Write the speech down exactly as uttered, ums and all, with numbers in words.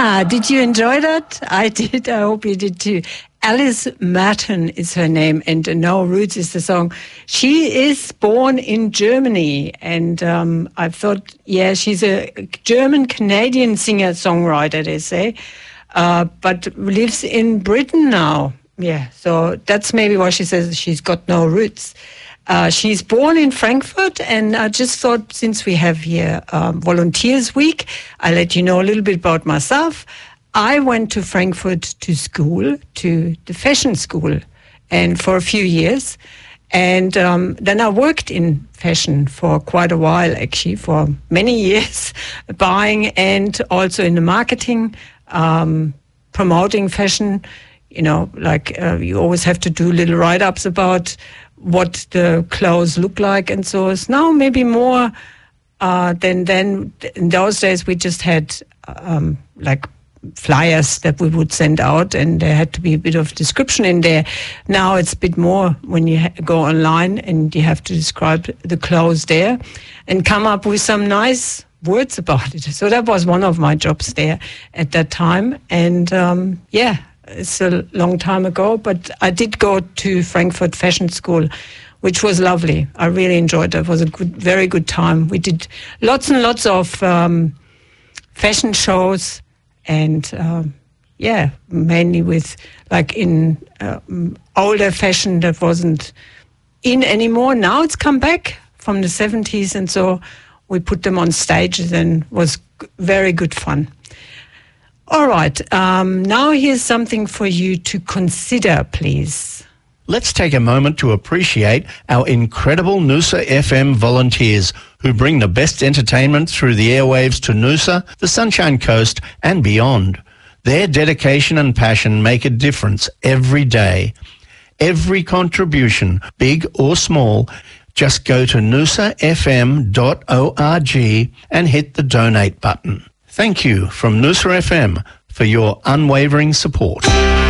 Yeah, did you enjoy that? I did. I hope you did too. Alice Merton is her name, and No Roots is the song. She is born in Germany, and um, I thought, yeah, she's a German-Canadian singer-songwriter, they say, uh, but lives in Britain now. Yeah, so that's maybe why she says she's got no roots. Uh, she's born in Frankfurt, and I just thought, since we have here um, Volunteers Week, I'll let you know a little bit about myself. I went to Frankfurt to school, to the fashion school, and for a few years. And um, then I worked in fashion for quite a while, actually, for many years, buying and also in the marketing, um, promoting fashion. You know, like uh, you always have to do little write-ups about what the clothes look like and so it's now maybe more uh, than then. In those days, we just had um, like flyers that we would send out, and there had to be a bit of description in there. Now it's a bit more when you ha- go online and you have to describe the clothes there and come up with some nice words about it. So that was one of my jobs there at that time. And um, yeah, it's a long time ago, but I did go to Frankfurt Fashion School, which was lovely. I really enjoyed it. It was a good, very good time. We did lots and lots of um, fashion shows, and um, yeah, mainly with like in uh, older fashion that wasn't in anymore. Now it's come back from the seventies, and so we put them on stages, and it was very good fun. All right, um, now here's something for you to consider, please. Let's take a moment to appreciate our incredible Noosa F M volunteers who bring the best entertainment through the airwaves to Noosa, the Sunshine Coast and beyond. Their dedication and passion make a difference every day. Every contribution, big or small, just go to noosa f m dot org and hit the donate button. Thank you from Noosa F M for your unwavering support.